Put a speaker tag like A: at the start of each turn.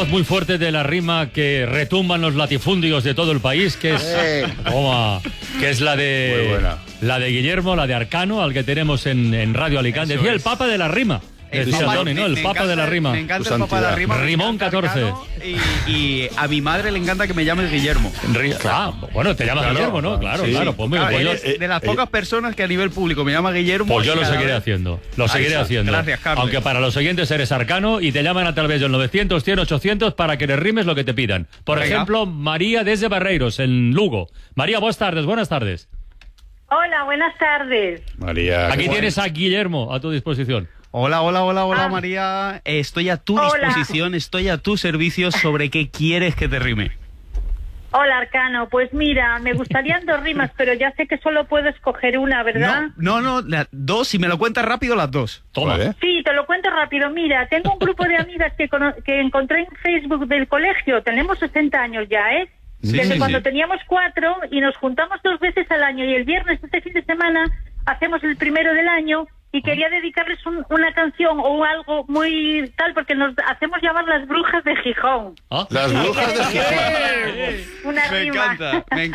A: voz muy fuerte de la rima que retumban los latifundios de todo el país, que es la de Guillermo, la de Arcano, al que tenemos en Radio Alicante. Decía el Papa de la rima. Decía Tony, ¿no? El Papa de la rima.
B: Me encanta el Papa de la rima.
A: Rimón 14.
B: Y a mi madre le encanta que me llames Guillermo.
A: Bueno, te llamas Guillermo, ¿no? Claro. Pues muy bien.
B: Eres de las pocas personas que a nivel público me llama Guillermo.
A: Pues yo lo seguiré haciendo. Lo seguiré haciendo.
B: Gracias, Carlos.
A: Aunque para los oyentes eres Arcano y te llaman a través del 900, 100, 800 para que les rimes lo que te pidan. Por ejemplo, María desde Barreiros, en Lugo. María, buenas tardes.
C: Hola, buenas tardes.
D: María.
A: Aquí tienes a Guillermo a tu disposición.
B: Hola, María. Estoy a tu disposición, estoy a tu servicio. ¿Sobre qué quieres que te rime?
C: Hola, Arcano. Pues mira, me gustarían 2 rimas, pero ya sé que solo puedo escoger una, ¿verdad?
B: No, las 2, si me lo cuentas rápido, las 2.
A: Toma.
D: Vale.
C: Sí, te lo cuento rápido. Mira, tengo un grupo de amigas que encontré en Facebook del colegio. Tenemos 60 años ya, ¿eh? Desde cuando teníamos 4 y nos juntamos 2 veces al año. Y el viernes, este fin de semana, hacemos el primero del año. Y quería dedicarles una canción o algo muy tal, porque nos hacemos llamar las brujas de Gijón.
D: Las brujas de Gijón.
C: Una rima.
B: Me encanta.